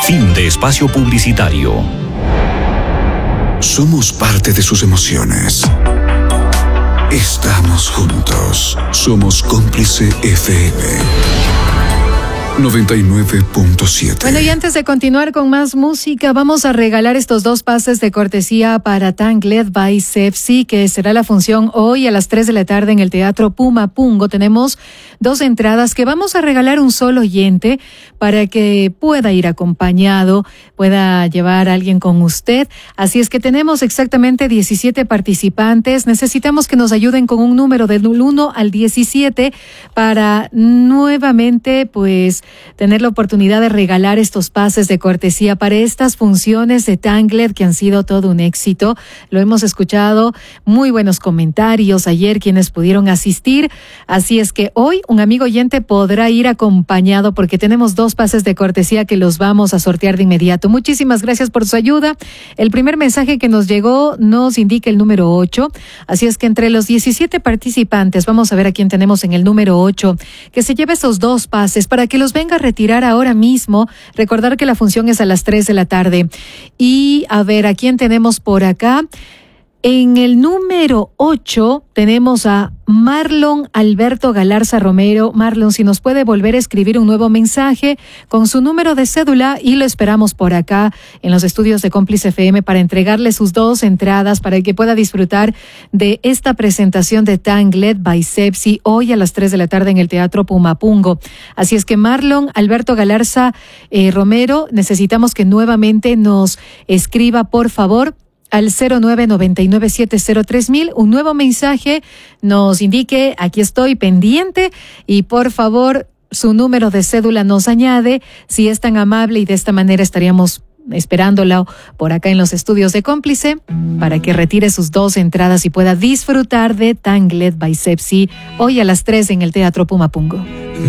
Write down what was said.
Fin de espacio publicitario. Somos parte de sus emociones. Estamos juntos. Somos Cómplice FM 99.7. Bueno, y antes de continuar con más música, vamos a regalar estos 2 pases de cortesía para Tangled by Sepsi, que será la función hoy a las 3 de la tarde en el Teatro Pumapungo. Tenemos 2 entradas que vamos a regalar a un solo oyente para que pueda ir acompañado, pueda llevar a alguien con usted. Así es que tenemos exactamente 17 participantes. Necesitamos que nos ayuden con un número del 1 al 17 para nuevamente, pues, tener la oportunidad de regalar estos pases de cortesía para estas funciones de Tangled que han sido todo un éxito. Lo hemos escuchado, muy buenos comentarios ayer quienes pudieron asistir. Así es que hoy un amigo oyente podrá ir acompañado porque tenemos 2 pases de cortesía que los vamos a sortear de inmediato. Muchísimas gracias por su ayuda. El primer mensaje que nos llegó nos indica el número 8. Así es que entre los 17 participantes, vamos a ver a quién tenemos en el número 8, que se lleve esos 2 pases para que los venga a retirar ahora mismo. Recordar que la función es a las 3 de la tarde. Y a ver, ¿a quién tenemos por acá? En el número 8 tenemos a Marlon Alberto Galarza Romero. Marlon, si nos puede volver a escribir un nuevo mensaje con su número de cédula y lo esperamos por acá en los estudios de Cómplice FM para entregarle sus 2 entradas para que pueda disfrutar de esta presentación de Tangled by Sepsi hoy a las 3 de la tarde en el Teatro Pumapungo. Así es que Marlon Alberto Galarza Romero, necesitamos que nuevamente nos escriba, por favor, al 0999703000, un nuevo mensaje, nos indique, aquí estoy pendiente, y por favor, su número de cédula nos añade, si es tan amable, y de esta manera estaríamos esperándola por acá en los estudios de Cómplice para que retire sus 2 entradas y pueda disfrutar de Tangled by Sepsi hoy a las 3 en el Teatro Pumapungo.